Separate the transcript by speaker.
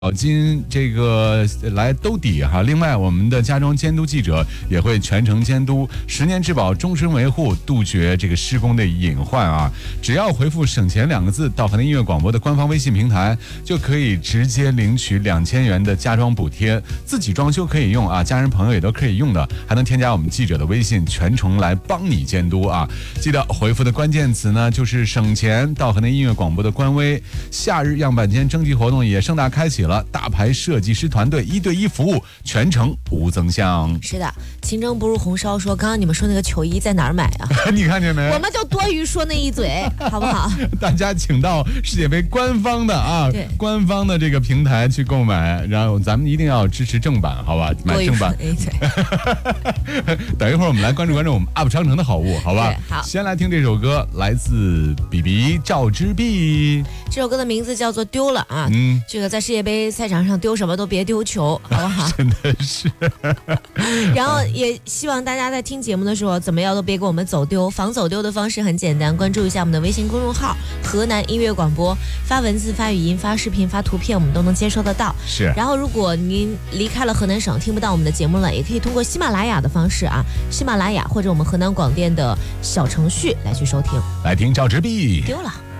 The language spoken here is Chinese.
Speaker 1: 今这个来兜底哈，另外我们的家装监督记者也会全程监督，10年质保，终身维护，杜绝这个施工的隐患啊！只要回复"省钱"2个字到河南音乐广播的官方微信平台，就可以直接领取2000元的家装补贴，自己装修可以用啊，家人朋友也都可以用的，还能添加我们记者的微信，全程来帮你监督啊！记得回复的关键词呢就是"省钱"到河南音乐广播的官微。夏日样板间征集活动也盛大开启了。大牌设计师团队1对1服务，全程无增项。
Speaker 2: 是的，清蒸不如红烧说，刚刚你们说那个球衣在哪儿买啊？
Speaker 1: 你看见没？
Speaker 2: 我们就多余说那一嘴，好不好？
Speaker 1: 大家请到世界杯官方的官方的这个平台去购买，然后咱们一定要支持正版，好吧？买正版。等一会儿我们来关注我们 UP 商城的好物，好吧？
Speaker 2: 好，
Speaker 1: 先来听这首歌，来自 BB 赵之璧。
Speaker 2: 这首歌的名字叫做《丢了》啊，这个在世界杯赛场上丢什么都别丢球，好不好？
Speaker 1: 真的是。
Speaker 2: 然后也希望大家在听节目的时候，怎么样都别给我们走丢。防走丢的方式很简单，关注一下我们的微信公众号“河南音乐广播”，发文字、发语音、发视频、发图片，我们都能接收得到。
Speaker 1: 是。
Speaker 2: 然后，如果您离开了河南省，听不到我们的节目了，也可以通过喜马拉雅的方式啊，喜马拉雅或者我们河南广电的小程序来去收听。
Speaker 1: 来听赵之璧
Speaker 2: 丢了。